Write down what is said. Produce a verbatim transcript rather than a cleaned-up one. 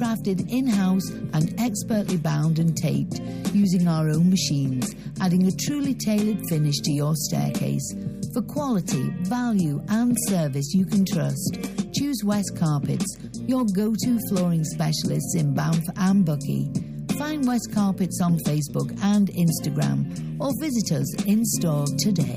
crafted in-house and expertly bound and taped using our own machines, adding a truly tailored finish to your staircase. For quality, value and service you can trust, choose West Carpets, your go-to flooring specialists in Banff and Buckie. Find West Carpets on Facebook and Instagram or visit us in store today.